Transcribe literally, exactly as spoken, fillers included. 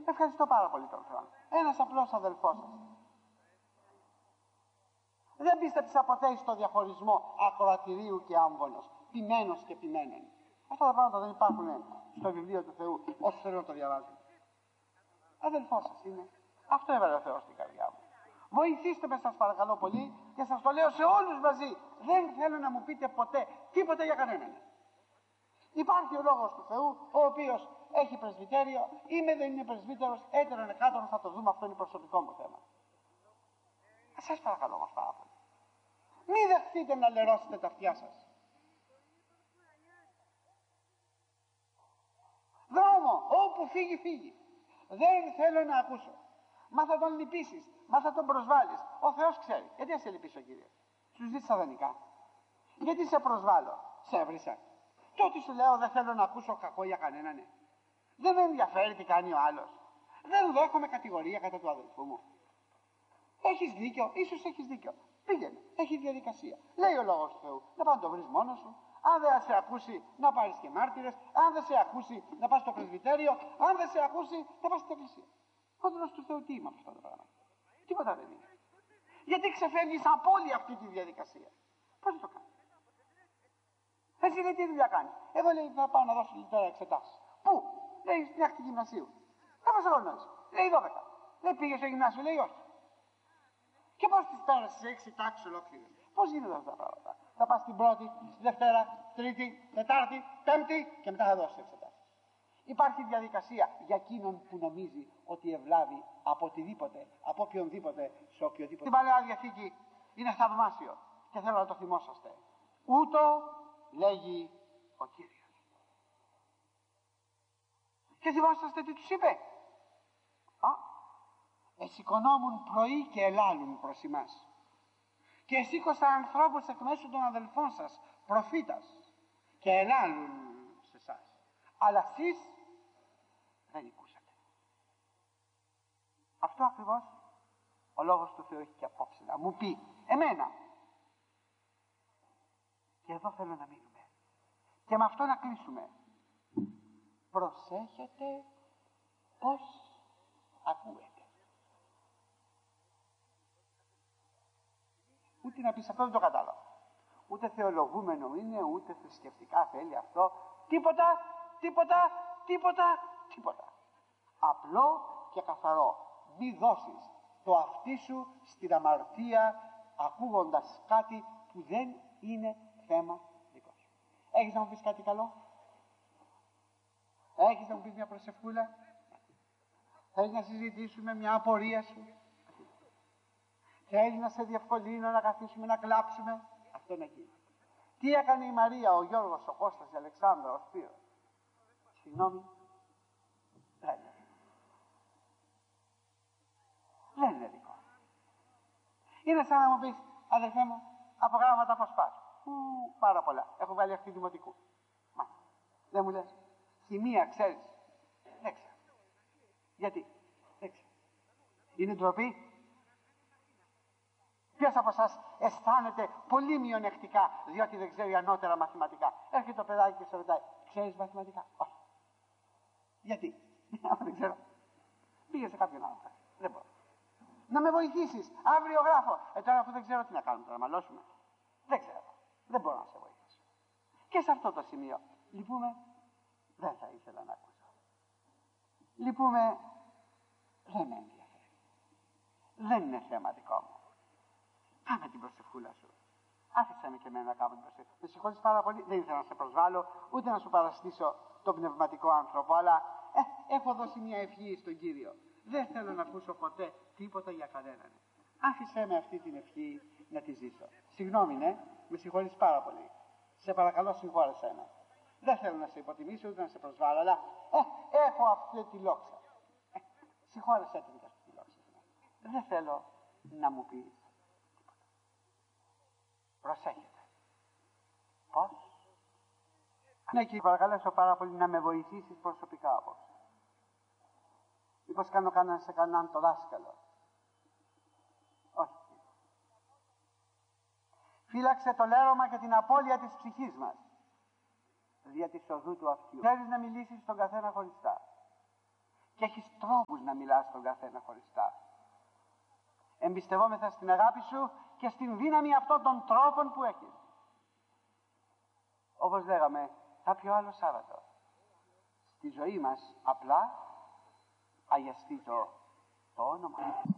ευχαριστώ πάρα πολύ τον Θεό. Ένας απλός αδελφός σας. Δεν πίστεψα ποτέ στο διαχωρισμό ακροατηρίου και άμβονος, ποιμένος και ποιμένων. Αυτά τα πράγματα δεν υπάρχουν στο βιβλίο του Θεού, όσοι θέλουν να το διαβάζουν. Αδελφός σας είναι. Αυτό έβαλε ο Θεός στην καρδιά μου. Βοηθήστε με, σας παρακαλώ πολύ, και σας το λέω σε όλους μαζί. Δεν θέλω να μου πείτε ποτέ τίποτα για κανέναν. Υπάρχει ο λόγος του Θεού, ο οποίος έχει πρεσβυτέριο, είμαι δεν είναι πρεσβύτερος, έτερον εκάτερον, θα το δούμε, αυτό είναι προσωπικό μου θέμα. Σας παρακαλώ όμως πάρα πολύ. Μην δεχτείτε να λερώσετε τα αυτιά σας. Δρόμο, όπου φύγει, φύγει. Δεν θέλω να ακούσω. Μα θα τον λυπήσεις, μα θα τον προσβάλλεις. Ο Θεός ξέρει. Γιατί να σε λυπήσει ο Κύριος? Σου ζήτησα δανεικά. Γιατί σε προσβάλλω? Σε έβρισα. Τότε σου λέω δεν θέλω να ακούσω κακό για κανέναν. Ναι. Δεν με ενδιαφέρει τι κάνει ο άλλος. Δεν δέχομαι κατηγορία κατά του αδελφού μου. Έχεις δίκιο, ίσως έχεις δίκιο. Πήγαινε, έχει διαδικασία. Λέει ο λόγος του Θεού, να πας να το βρεις μόνος σου. Αν δεν σε ακούσει, να πάρεις και μάρτυρες. Αν δεν σε ακούσει, να πας στο πρεσβυτέριο. Αν δεν σε ακούσει, να πας στην εκκλησία. Ο λόγος του Θεού τι είμαι από αυτά τα πράγματα? Τίποτα δεν είναι. Γιατί ξεφεύγεις από όλη αυτή τη διαδικασία? Πώς το κάνεις? Έτσι λέει τι δουλειά κάνει. Εγώ λέει θα πάω να δώσω τώρα εξετάσεις. Πού? Λέει στην άκρη γυμνασίου. Θα πας γνώρισε. Λέει δώδεκα. Δεν πήγε στο γυμνάσιο, λέει όχι. Και πώς τις πέρασες σε έξι τάξεις ολόκληρες? Πώς γίνονται αυτά τα πράγματα? Θα πας την πρώτη, τη Δευτέρα, Τρίτη, Τετάρτη, Πέμπτη και μετά θα δώσεις εξετάσεις. Υπάρχει διαδικασία για εκείνον που νομίζει ότι ευλάβει από οτιδήποτε, από οποιονδήποτε, σε οποιοδήποτε. Στην Παλαιά Διαθήκη είναι θαυμάσιο και θέλω να το θυμόσαστε. Ούτω λέγει ο Κύριος. Και θυμόσαστε τι τους είπε? Α, εσηκωνόμουν πρωί και ελάλουν προς ημάς. Και εσήκωσα ανθρώπους εκ μέσω των αδελφών σας, προφήτας, και ελάλουν σε εσάς. Αλλά εσείς δεν ακούσατε. Αυτό ακριβώς ο λόγος του Θεού έχει και απόψε να μου πει εμένα. Και εδώ θέλω να μείνουμε και με αυτό να κλείσουμε. Προσέχετε πως ακούετε. Ούτε να πεις αυτό δεν το κατάλαβα. Ούτε θεολογούμενο είναι, ούτε θρησκευτικά θέλει αυτό. Τίποτα, τίποτα, τίποτα, τίποτα. Απλό και καθαρό. Μη δώσεις το αυτί σου στην αμαρτία ακούγοντας κάτι που δεν είναι θέμα δικό σου. Έχεις να μου πεις κάτι καλό? Έχεις να μου πεις μια προσευχούλα? Θέλεις να συζητήσουμε μια απορία σου? Θέλεις να σε διευκολύνω να καθίσουμε να κλάψουμε? Αυτό να γίνει. Τι έκανε η Μαρία, ο Γιώργος, ο Κώστας, η Αλεξάνδρα, ο Σπύρος? Συγγνώμη, δεν είναι. Δεν είναι δικό. Είναι σαν να μου πεις, αδερφέ μου, από γράμματα πώς πας? Πάρα πολλά. Έχω βάλει αυτή δημοτικού. Μα, δεν μου λες. Χημεία, ξέρεις? Δεν ξέρω. Γιατί? Δεν ξέρω. Είναι ντροπή? Ποιος από εσάς αισθάνεται πολύ μειονεκτικά διότι δεν ξέρει ανώτερα μαθηματικά? Έρχεται το παιδάκι και σε ρωτάει, ξέρεις μαθηματικά? Όχι. Γιατί? Δεν ξέρω. Πήγε σε κάποιον άλλο. Δεν μπορώ. Να με βοηθήσεις. Αύριο γράφω. Ε τώρα αφού δεν ξέρω τι να κάνουμε, τώρα να μαλώσουμε. Δεν ξέρω. Δεν μπορώ να σε βοηθήσω. Και σε αυτό το σημείο λυπούμε, δεν θα ήθελα να ακούσω. Λυπούμε, δεν με ενδιαφέρει. Δεν είναι θέμα δικό μου. Κάνε την προσευχούλα σου. Άφησε με και εμένα να κάνω την προσευχή. Με συγχωρείς πάρα πολύ, δεν ήθελα να σε προσβάλλω, ούτε να σου παραστήσω τον πνευματικό άνθρωπο, αλλά ε, έχω δώσει μια ευχή στον Κύριο. Δεν θέλω να ακούσω ποτέ τίποτα για κανέναν. Άφησέ με αυτή την ευχή να τη ζήσω. Συγγνώμη, ναι, με συγχωρείς πάρα πολύ. Σε παρακαλώ, συγχώρεσέ με. Δεν θέλω να σε υποτιμήσω ούτε να σε προσβάλλω, αλλά ε, έχω αυτή τη λόξα. Ε, συγχώρεσέ την και αυτή τη λόξα. Δεν θέλω να μου πεις. Προσέχετε. Πώς? Ναι, και παρακαλέσω πάρα πολύ να με βοηθήσεις προσωπικά απόψε. Μήπως κάνω κανένα σε κανέναν το δάσκαλο? Όχι. Φύλαξε το λέρωμα και την απώλεια της ψυχής μας δια της οδού του αυτιού. Θέλεις να μιλήσεις στον καθένα χωριστά και έχεις τρόπους να μιλάς στον καθένα χωριστά. Εμπιστευόμεθα στην αγάπη σου και στην δύναμη αυτών των τρόπων που έχεις. Όπως λέγαμε κάποιο άλλο Σάββατο, στη ζωή μας απλά αγιαστεί το, το όνομα.